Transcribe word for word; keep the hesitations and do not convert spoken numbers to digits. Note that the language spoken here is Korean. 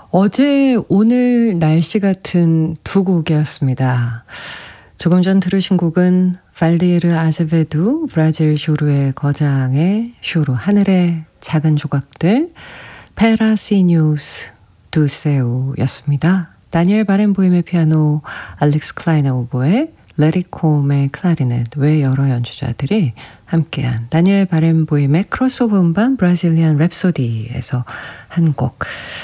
어제 오늘 날씨 같은 두 곡이었습니다. 조금 전 들으신 곡은 발디에르 아세베두 브라질 쇼르의 거장의 쇼르 하늘의 작은 조각들 페라시뉴스 두세우였습니다. 다니엘 바렌보임의 피아노, 알렉스 클라이너 오보에, 레리 콤의 클라리넷 외 여러 연주자들이 함께한 다니엘 바렌보임의 크로스오버 음반 브라질리안 랩소디에서 한 곡.